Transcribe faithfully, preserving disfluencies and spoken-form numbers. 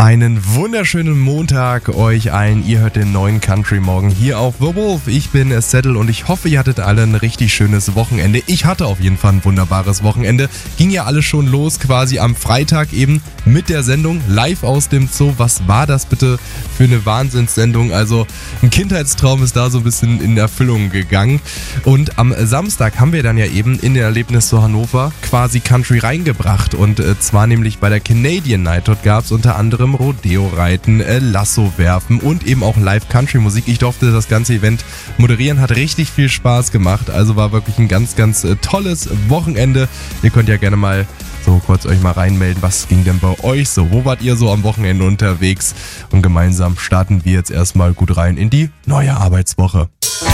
Einen wunderschönen Montag euch allen. Ihr hört den neuen Country Morgen hier auf The Wolf. Ich bin Settle und ich hoffe, ihr hattet alle ein richtig schönes Wochenende. Ich hatte auf jeden Fall ein wunderbares Wochenende. Ging ja alles schon los quasi am Freitag eben mit der Sendung live aus dem Zoo. Was war das bitte für eine Wahnsinnssendung? Also ein Kindheitstraum ist da so ein bisschen in Erfüllung gegangen. Und am Samstag haben wir dann ja eben in den Erlebnis zu Hannover quasi Country reingebracht. Und äh, zwar nämlich bei der Canadian Night. Dort gab es unter anderem Rodeo-Reiten, äh, Lasso werfen und eben auch Live-Country-Musik. Ich durfte das ganze Event moderieren, hat richtig viel Spaß gemacht. Also war wirklich ein ganz, ganz äh, tolles Wochenende. Ihr könnt ja gerne mal so kurz euch mal reinmelden, was ging denn bei euch so? Wo wart ihr so am Wochenende unterwegs? Und gemeinsam starten wir jetzt erstmal gut rein in die neue Arbeitswoche.